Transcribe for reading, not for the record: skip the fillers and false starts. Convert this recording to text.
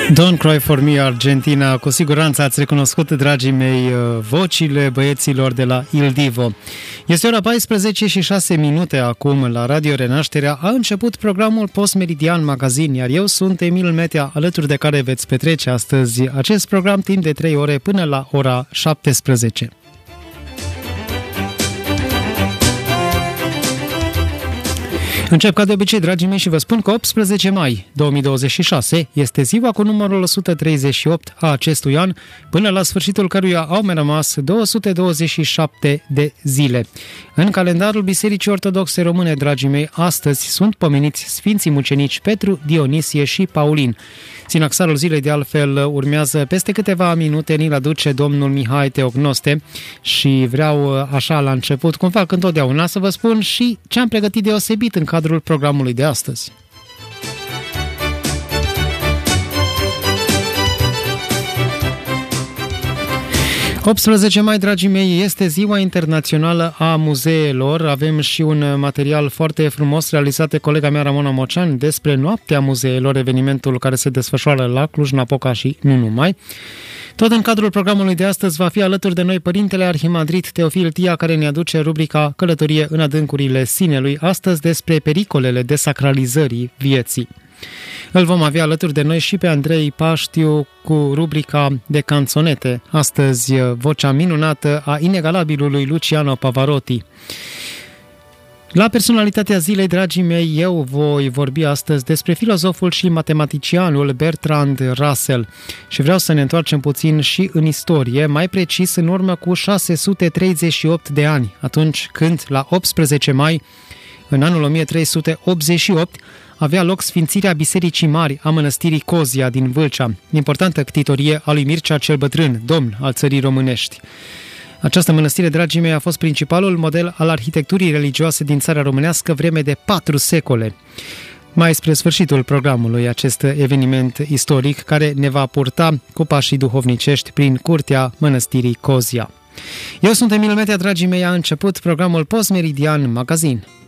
Don't Cry For Me, Argentina. Cu siguranță ați recunoscut, dragii mei, vocile băieților de la Il Divo. Este ora 14 și 6 minute acum la Radio Renașterea. A început programul Post-Meridian Magazin, iar eu sunt Emil Metea, alături de care veți petrece astăzi acest program timp de 3 ore până la ora 17. Încep ca de obicei, dragii mei, și vă spun că 18 mai 2026 este ziua cu numărul 138 a acestui an, până la sfârșitul căruia au mai rămas 227 de zile. În calendarul Bisericii Ortodoxe Române, dragii mei, astăzi sunt pomeniți Sfinții Mucenici Petru, Dionisie și Paulin. Sinaxarul zilei, de altfel, urmează peste câteva minute, ni-l aduce domnul Mihai Teognoste și vreau așa la început, cum fac întotdeauna, să vă spun și ce am pregătit deosebit în cadrul programului de astăzi. – 18 mai, dragii mei, este Ziua Internațională a Muzeelor. Avem și un material foarte frumos realizat de colega mea Ramona Mocean despre Noaptea Muzeelor, evenimentul care se desfășoară la Cluj-Napoca și nu numai. Tot în cadrul programului de astăzi va fi alături de noi Părintele Arhimandrit Teofil Tia, care ne aduce rubrica Călătorie în adâncurile sinelui, astăzi despre pericolele desacralizării vieții. Îl vom avea alături de noi și pe Andrei Paștiu cu rubrica de canțonete, astăzi vocea minunată a inegalabilului Luciano Pavarotti. La personalitatea zilei, dragii mei, eu voi vorbi astăzi despre filozoful și matematicianul Bertrand Russell și vreau să ne întoarcem puțin și în istorie, mai precis în urmă cu 638 de ani, atunci când, la 18 mai, în anul 1388, avea loc sfințirea Bisericii Mari a mănăstirii Cozia din Vâlcea, importantă ctitorie a lui Mircea cel Bătrân, domn al țării românești. Această mănăstire, dragii mei, a fost principalul model al arhitecturii religioase din țara românească vreme de 4 secole. Mai spre sfârșitul programului, acest eveniment istoric care ne va purta cu pașii duhovnicești prin curtea mănăstirii Cozia. Eu sunt Emil Metea, dragii mei, a început programul Post-Meridian Magazin.